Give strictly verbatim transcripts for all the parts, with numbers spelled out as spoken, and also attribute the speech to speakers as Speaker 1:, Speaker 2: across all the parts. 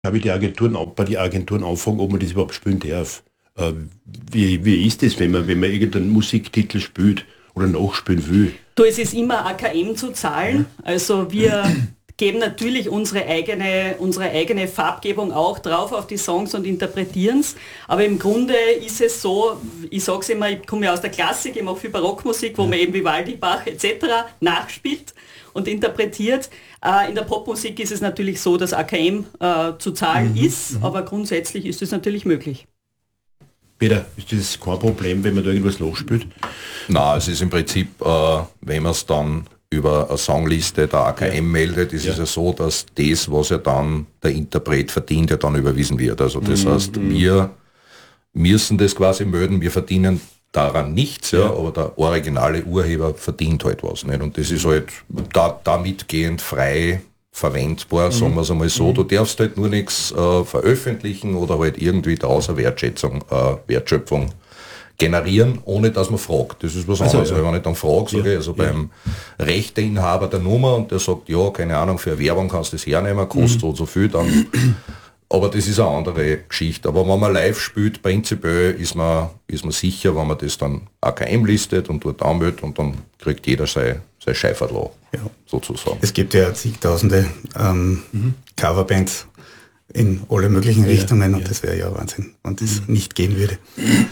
Speaker 1: habe ich die Agenturen, bei den Agenturen anfragen, ob man das überhaupt spielen darf. Äh, wie, wie ist das, wenn man, wenn man irgendeinen Musiktitel spielt oder nachspielen will?
Speaker 2: Du, es ist immer A K M zu zahlen. Also wir geben natürlich unsere eigene, unsere eigene Farbgebung auch drauf auf die Songs und interpretieren es. Aber im Grunde ist es so, ich sage es immer, ich komme ja aus der Klassik, ich mache viel Barockmusik, wo man eben Vivaldi, Bach et cetera nachspielt und interpretiert. Äh, in der Popmusik ist es natürlich so, dass A K M äh, zu zahlen mhm. ist, mhm. aber grundsätzlich ist es natürlich möglich.
Speaker 1: Peter, ist das kein Problem, wenn man da irgendwas nachspielt?
Speaker 3: Nein, es ist im Prinzip, äh, wenn man es dann über eine Songliste der A K M ja. meldet, ist ja. es ja so, dass das, was ja dann der Interpret verdient, ja dann überwiesen wird. Also das mhm. heißt, wir müssen das quasi melden, wir verdienen daran nichts, ja, ja, aber der originale Urheber verdient halt was. Nicht? Und das ist halt da, damit gehend frei verwendbar, mhm. sagen wir es einmal so. Mhm. Du darfst halt nur nichts äh, veröffentlichen oder halt irgendwie daraus eine Wertschätzung, äh, Wertschöpfung generieren, ohne dass man fragt. Das ist was anderes. Also, ja. Wenn ich dann frage, sage ja, ich, also ja. beim Rechteinhaber der Nummer und der sagt, ja, keine Ahnung, für eine Werbung kannst du das hernehmen, kostet mhm. so, so viel, dann aber das ist eine andere Geschichte. Aber wenn man live spielt, prinzipiell ist man, ist man sicher, wenn man das dann A K M listet und dort anmeldet und dann kriegt jeder sein, sein Scheiferl, ja. sozusagen.
Speaker 4: Es gibt ja zigtausende ähm, mhm. Coverbands in alle möglichen ja, Richtungen und ja. das wäre ja Wahnsinn, wenn das mhm. nicht gehen würde.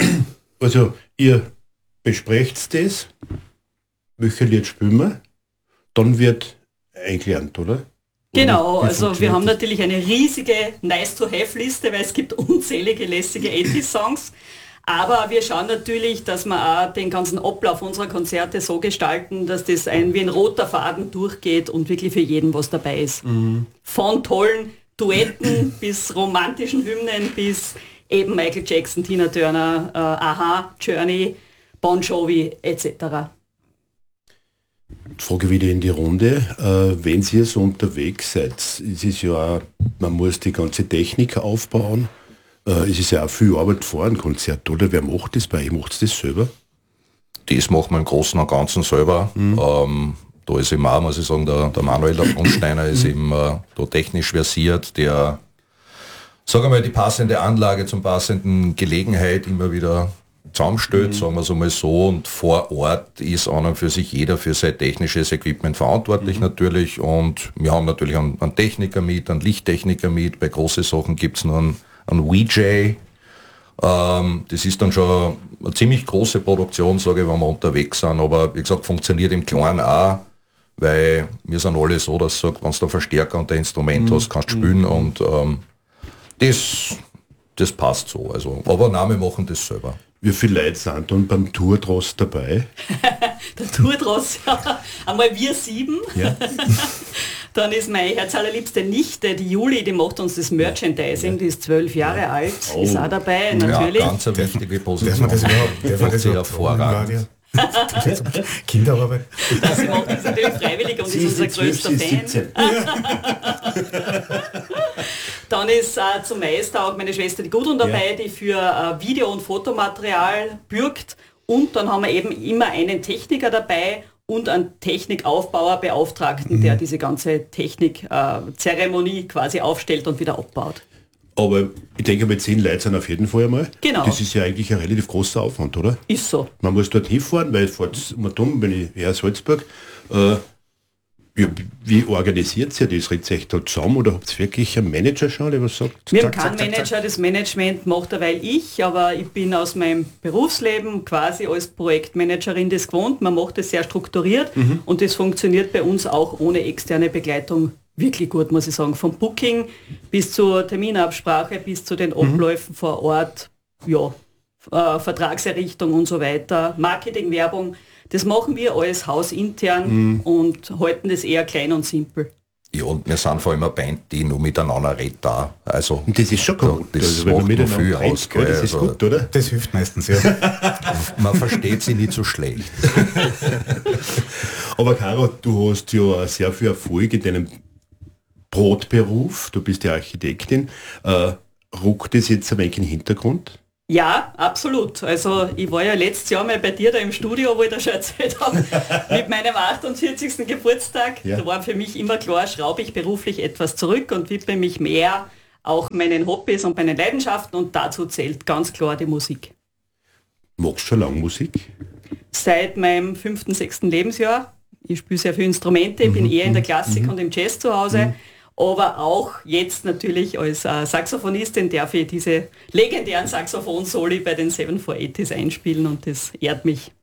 Speaker 1: Also ihr besprecht das, welche Lied spielen wir, dann wird eingelernt, oder?
Speaker 2: Genau, also wir haben natürlich eine riesige Nice-to-Have-Liste, weil es gibt unzählige lässige eighties-Songs, aber wir schauen natürlich, dass wir auch den ganzen Ablauf unserer Konzerte so gestalten, dass das ein, wie ein roter Faden durchgeht und wirklich für jeden was dabei ist. Mhm. Von tollen Duetten bis romantischen Hymnen bis eben Michael Jackson, Tina Turner, äh, Aha, Journey, Bon Jovi et cetera.
Speaker 1: Frage wieder in die Runde. Äh, wenn ihr so unterwegs seid, ist es ja auch, man muss die ganze Technik aufbauen. Äh, es ist ja auch viel Arbeit vor einem Konzert, oder? Wer macht das bei euch? Macht das selber?
Speaker 3: Das macht man im Großen und Ganzen selber. Mhm. Ähm, da ist eben auch, muss ich sagen, der, der Manuel, der Brunsteiner, ist eben äh, da technisch versiert, der, sagen wir mal, die passende Anlage zum passenden Gelegenheit immer wieder zusammenstellt, mhm. sagen wir es einmal so, und vor Ort ist an und für sich jeder für sein technisches Equipment verantwortlich mhm. natürlich, und wir haben natürlich einen, einen Techniker mit, einen Lichttechniker mit, bei großen Sachen gibt es noch einen, einen V J, ähm, das ist dann schon eine ziemlich große Produktion, sage ich, wenn wir unterwegs sind, aber wie gesagt, funktioniert im Kleinen auch, weil wir sind alle so, dass du, wenn du einen Verstärker und ein Instrument mhm. hast, kannst du spielen mhm. und ähm, das, das passt so, also, aber nein, wir machen das selber.
Speaker 1: Wie viele Leute sind dann beim Tourdross dabei?
Speaker 2: Der Tourdross, ja, einmal wir sieben. Ja. Dann ist meine herzallerliebste Nichte, die Juli, die macht uns das Merchandising, die ist zwölf Jahre ja. alt, oh. ist auch dabei, natürlich.
Speaker 3: Ja, ganz eine wichtige Position. Darf man das überhaupt? Darf man das hervorragend?
Speaker 4: Kinderarbeit.
Speaker 2: Sie macht das natürlich freiwillig und sie ist unser größter Fan. Dann ist äh, zum Meister auch meine Schwester die Gudrun dabei, ja. die für äh, Video- und Fotomaterial bürgt. Und dann haben wir eben immer einen Techniker dabei und einen Technikaufbauerbeauftragten, mhm. der diese ganze Technikzeremonie äh, quasi aufstellt und wieder abbaut.
Speaker 1: Aber ich denke, mit zehn Leuten sind auf jeden Fall einmal.
Speaker 2: Genau.
Speaker 1: Das ist ja eigentlich ein relativ großer Aufwand, oder?
Speaker 2: Ist so.
Speaker 1: Man muss dort hinfahren, weil fahrt immer dumm, wenn ich her Salzburg. Äh, wie, wie organisiert ihr das? Redet ihr euch da zusammen oder habt ihr wirklich einen Manager schon, der was sagt?
Speaker 2: Wir haben keinen Manager, das Management macht derweil ich, aber ich bin aus meinem Berufsleben quasi als Projektmanagerin das gewohnt. Man macht es sehr strukturiert mhm. und das funktioniert bei uns auch ohne externe Begleitung wirklich gut, muss ich sagen. Vom Booking bis zur Terminabsprache, bis zu den Abläufen mhm. vor Ort, ja, äh, Vertragserrichtung und so weiter, Marketing, Werbung, das machen wir alles hausintern mhm. und halten das eher klein und simpel.
Speaker 3: Ja, und wir sind vor allem eine Band, die nur miteinander redet da. Also,
Speaker 1: und das ist schon gut.
Speaker 3: Das
Speaker 1: also,
Speaker 3: macht man viel aus.
Speaker 1: Gell, das ist also, gut, oder?
Speaker 4: Das hilft meistens, ja.
Speaker 3: Man versteht sie nicht so schlecht.
Speaker 1: Aber Caro, du hast ja sehr viel Erfolg in deinem Brotberuf, du bist ja Architektin. Äh, ruckt das jetzt ein wenig in den Hintergrund?
Speaker 2: Ja, absolut. Also ich war ja letztes Jahr mal bei dir da im Studio, wo ich da schon erzählt habe, mit meinem achtundvierzigsten Geburtstag. Ja. Da war für mich immer klar, schraube ich beruflich etwas zurück und widme mich mehr auch meinen Hobbys und meinen Leidenschaften und dazu zählt ganz klar die Musik.
Speaker 1: Magst du schon lange Musik?
Speaker 2: Seit meinem fünften, sechsten Lebensjahr. Ich spiele sehr viele Instrumente, ich bin
Speaker 1: Mhm.
Speaker 2: eher in der Klassik
Speaker 1: Mhm.
Speaker 2: und im Jazz zu Hause. Mhm. Aber auch jetzt natürlich als äh, Saxophonistin darf ich diese legendären Saxophon-Soli bei den seven four eighties einspielen und das ehrt mich.